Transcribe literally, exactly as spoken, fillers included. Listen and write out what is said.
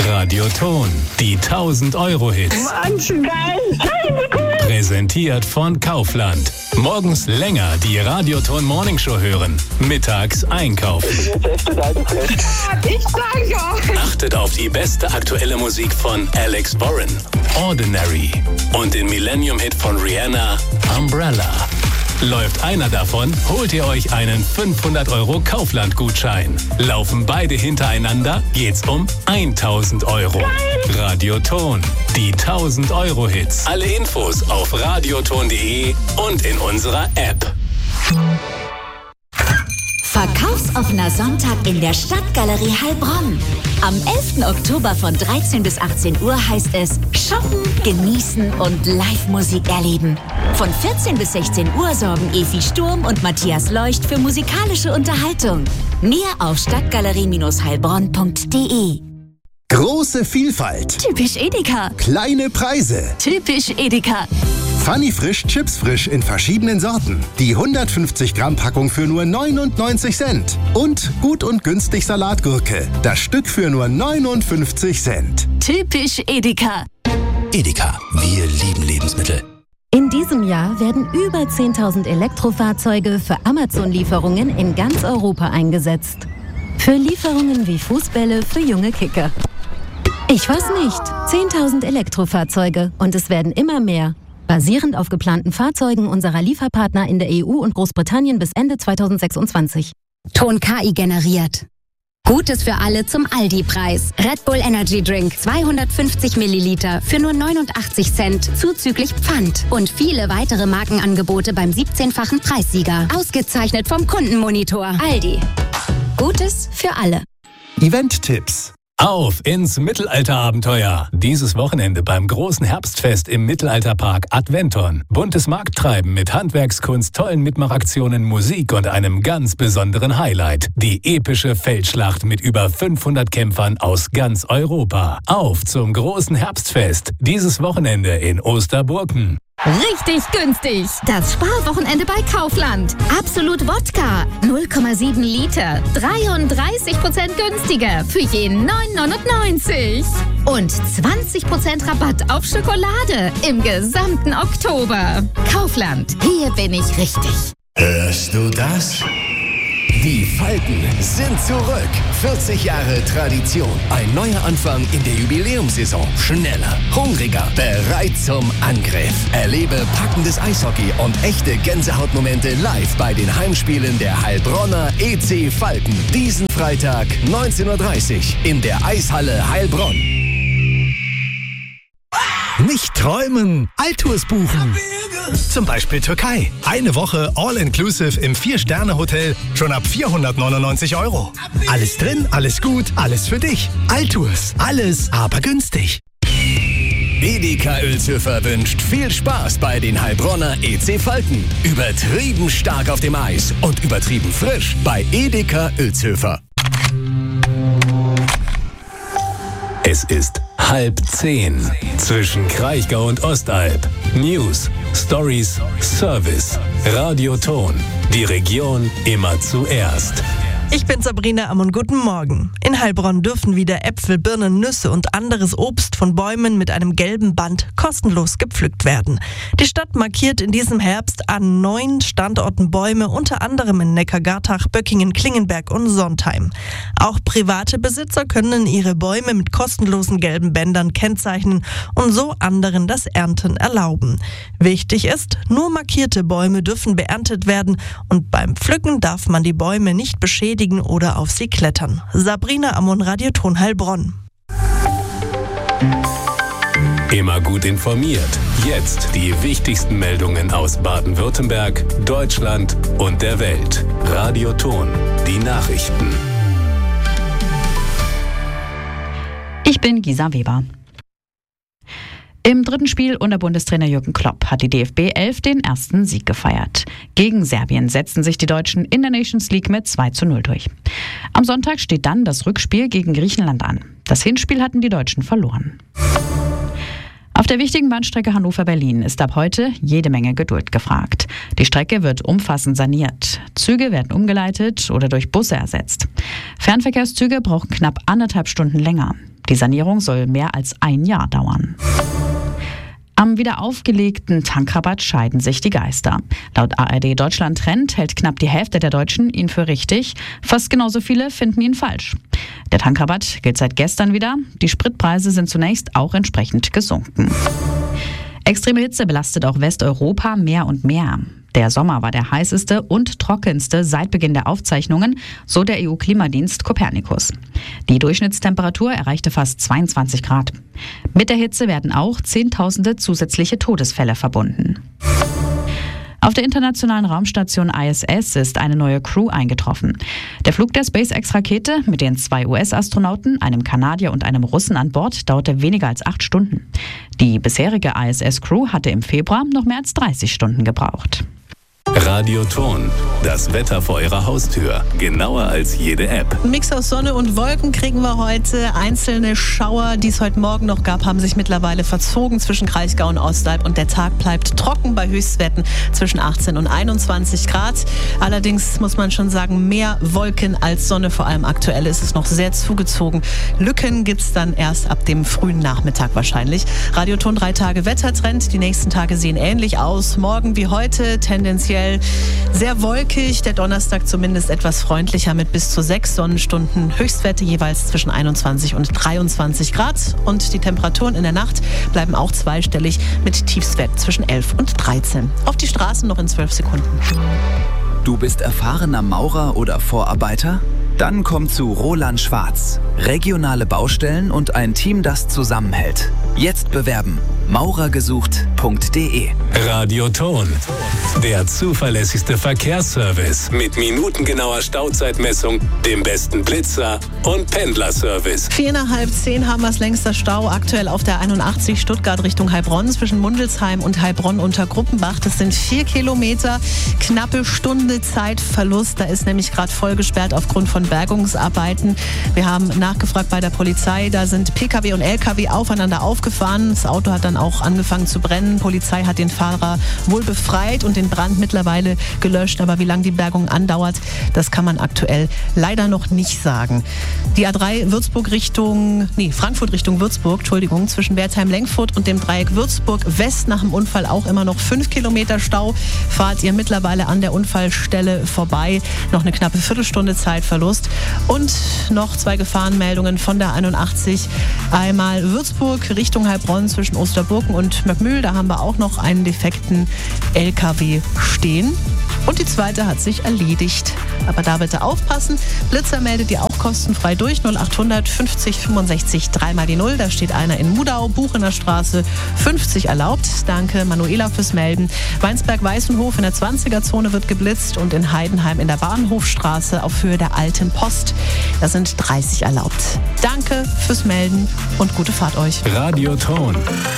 Radioton, die tausend Euro Hits. Wahnsinn, geil. Hey, wie cool. Präsentiert von Kaufland. Morgens länger die Radioton Morning Show hören. Mittags einkaufen. Ich bin jetzt echt total geflasht. Ich sag ja. Achtet auf die beste aktuelle Musik von Alex Warren, Ordinary und den Millennium-Hit von Rihanna, Umbrella. Läuft einer davon, holt ihr euch einen fünfhundert Euro Kaufland-Gutschein. Laufen beide hintereinander, geht's um tausend Euro. Geil. Radioton, die tausend Euro Hits. Alle Infos auf radioton punkt de und in unserer App. Verkaufsoffener Sonntag in der Stadtgalerie Heilbronn. Am elften Oktober von dreizehn bis achtzehn Uhr heißt es shoppen, genießen und Live-Musik erleben. Von vierzehn bis sechzehn Uhr sorgen Evi Sturm und Matthias Leucht für musikalische Unterhaltung. Mehr auf stadtgalerie Bindestrich heilbronn punkt de. Große Vielfalt. Typisch Edeka. Kleine Preise. Typisch Edeka. Funny Frisch Chips Frisch in verschiedenen Sorten. Die hundertfünfzig Gramm Packung für nur neunundneunzig Cent. Und gut und günstig Salatgurke. Das Stück für nur neunundfünfzig Cent. Typisch Edeka. Edeka, wir lieben Lebensmittel. In diesem Jahr werden über zehntausend Elektrofahrzeuge für Amazon-Lieferungen in ganz Europa eingesetzt. Für Lieferungen wie Fußbälle für junge Kicker. Ich weiß nicht. zehntausend Elektrofahrzeuge und es werden immer mehr. Basierend auf geplanten Fahrzeugen unserer Lieferpartner in der E U und Großbritannien bis Ende zweitausendsechsundzwanzig. Ton K I generiert. Gutes für alle zum Aldi-Preis. Red Bull Energy Drink zweihundertfünfzig Milliliter für nur neunundachtzig Cent zuzüglich Pfand. Und viele weitere Markenangebote beim siebzehnfachen Preissieger. Ausgezeichnet vom Kundenmonitor. Aldi. Gutes für alle. Event-Tipps. Auf ins Mittelalterabenteuer. Dieses Wochenende beim großen Herbstfest im Mittelalterpark Adventon. Buntes Markttreiben mit Handwerkskunst, tollen Mitmachaktionen, Musik und einem ganz besonderen Highlight. Die epische Feldschlacht mit über fünfhundert Kämpfern aus ganz Europa. Auf zum großen Herbstfest. Dieses Wochenende in Osterburken. Richtig günstig. Das Sparwochenende bei Kaufland. Absolut Wodka. null Komma sieben Liter. dreiunddreißig Prozent günstiger. Für jeden neun neunundneunzig. Und zwanzig Prozent Rabatt auf Schokolade. Im gesamten Oktober. Kaufland. Hier bin ich richtig. Hörst du das? Die Falken sind zurück. vierzig Jahre Tradition. Ein neuer Anfang in der Jubiläumssaison. Schneller, hungriger, bereit zum Angriff. Erlebe packendes Eishockey und echte Gänsehautmomente live bei den Heimspielen der Heilbronner E C Falken. Diesen Freitag neunzehn Uhr dreißig in der Eishalle Heilbronn. Nicht träumen, Altours buchen. Zum Beispiel Türkei. Eine Woche All-Inclusive im vier-Sterne-Hotel schon ab vierhundertneunundneunzig Euro. Alles drin, alles gut, alles für dich. Altours, alles aber günstig. Edeka Uelzhöfer wünscht viel Spaß bei den Heilbronner E C Falken. Übertrieben stark auf dem Eis und übertrieben frisch bei Edeka Uelzhöfer. Es ist halb zehn. Zwischen Kraichgau und Ostalb. News, Stories, Service. Radioton. Die Region immer zuerst. Ich bin Sabrina Ammon, guten Morgen. In Heilbronn dürfen wieder Äpfel, Birnen, Nüsse und anderes Obst von Bäumen mit einem gelben Band kostenlos gepflückt werden. Die Stadt markiert in diesem Herbst an neun Standorten Bäume, unter anderem in Neckargartach, Böckingen, Klingenberg und Sontheim. Auch private Besitzer können ihre Bäume mit kostenlosen gelben Bändern kennzeichnen und so anderen das Ernten erlauben. Wichtig ist, nur markierte Bäume dürfen beerntet werden und beim Pflücken darf man die Bäume nicht beschädigen oder auf sie klettern. Sabrina Ammon, Radioton Heilbronn. Immer gut informiert. Jetzt die wichtigsten Meldungen aus Baden-Württemberg, Deutschland und der Welt. Radioton, die Nachrichten. Ich bin Gisa Weber. Im dritten Spiel unter Bundestrainer Jürgen Klopp hat die D F B elf den ersten Sieg gefeiert. Gegen Serbien setzten sich die Deutschen in der Nations League mit zwei zu null durch. Am Sonntag steht dann das Rückspiel gegen Griechenland an. Das Hinspiel hatten die Deutschen verloren. Auf der wichtigen Bahnstrecke Hannover-Berlin ist ab heute jede Menge Geduld gefragt. Die Strecke wird umfassend saniert. Züge werden umgeleitet oder durch Busse ersetzt. Fernverkehrszüge brauchen knapp anderthalb Stunden länger. Die Sanierung soll mehr als ein Jahr dauern. Am wieder aufgelegten Tankrabatt scheiden sich die Geister. Laut A R D Deutschland Trend hält knapp die Hälfte der Deutschen ihn für richtig. Fast genauso viele finden ihn falsch. Der Tankrabatt gilt seit gestern wieder. Die Spritpreise sind zunächst auch entsprechend gesunken. Extreme Hitze belastet auch Westeuropa mehr und mehr. Der Sommer war der heißeste und trockenste seit Beginn der Aufzeichnungen, so der E U-Klimadienst Copernicus. Die Durchschnittstemperatur erreichte fast zweiundzwanzig Grad. Mit der Hitze werden auch Zehntausende zusätzliche Todesfälle verbunden. Auf der internationalen Raumstation I S S ist eine neue Crew eingetroffen. Der Flug der SpaceX-Rakete mit den zwei U S-Astronauten, einem Kanadier und einem Russen an Bord, dauerte weniger als acht Stunden. Die bisherige I S S-Crew hatte im Februar noch mehr als dreißig Stunden gebraucht. Radioton, das Wetter vor Ihrer Haustür. Genauer als jede App. Ein Mix aus Sonne und Wolken kriegen wir heute. Einzelne Schauer, die es heute Morgen noch gab, haben sich mittlerweile verzogen zwischen Kraichgau und Ostalb. Und der Tag bleibt trocken bei Höchstwerten zwischen achtzehn und einundzwanzig Grad. Allerdings muss man schon sagen, mehr Wolken als Sonne. Vor allem aktuell ist es noch sehr zugezogen. Lücken gibt es dann erst ab dem frühen Nachmittag wahrscheinlich. Radioton drei Tage Wettertrend. Die nächsten Tage sehen ähnlich aus. Morgen wie heute tendenziell sehr wolkig, der Donnerstag zumindest etwas freundlicher mit bis zu sechs Sonnenstunden, Höchstwerte jeweils zwischen einundzwanzig und dreiundzwanzig Grad und die Temperaturen in der Nacht bleiben auch zweistellig mit Tiefstwert zwischen elf und dreizehn. Auf die Straßen noch in zwölf Sekunden. Du bist erfahrener Maurer oder Vorarbeiter? Dann komm zu Roland Schwarz. Regionale Baustellen und ein Team, das zusammenhält. Jetzt bewerben. maurergesucht punkt de. Radioton, der zuverlässigste Verkehrsservice mit minutengenauer Stauzeitmessung, dem besten Blitzer und Pendlerservice. Vier nach halb zehn haben wir das längster Stau aktuell auf der einundachtzig Stuttgart Richtung Heilbronn zwischen Mundelsheim und Heilbronn unter Gruppenbach. Das sind vier Kilometer, knappe Stunde Zeitverlust. Da ist nämlich gerade voll gesperrt aufgrund von Bergungsarbeiten. Wir haben nachgefragt bei der Polizei. Da sind P K W und L K W aufeinander aufgefahren. Das Auto hat dann auch angefangen zu brennen. Polizei hat den Fahrer wohl befreit und den Brand mittlerweile gelöscht. Aber wie lange die Bergung andauert, das kann man aktuell leider noch nicht sagen. Die A drei Würzburg Richtung, nee, Frankfurt Richtung Würzburg, Entschuldigung, zwischen Wertheim-Lenkfurt und dem Dreieck Würzburg West nach dem Unfall auch immer noch fünf Kilometer Stau. Fahrt ihr mittlerweile an der Unfallstelle vorbei. Noch eine knappe Viertelstunde Zeitverlust. Und noch zwei Gefahrenmeldungen von der einundachtzig. Einmal Würzburg Richtung Heilbronn zwischen Osterburken und Möckmühl. Da haben wir auch noch einen defekten L K W stehen. Und die zweite hat sich erledigt. Aber da bitte aufpassen. Blitzer meldet ihr auch kostenfrei durch. null achthundert fünfzig fünfundsechzig dreimal die Null. Da steht einer in Mudau, Buchener Straße, fünfzig erlaubt. Danke Manuela fürs Melden. Weinsberg-Weißenhof in der zwanziger-Zone wird geblitzt und in Heidenheim in der Bahnhofstraße auf Höhe der Alten Post. Da sind dreißig erlaubt. Danke fürs Melden und gute Fahrt euch. Radioton.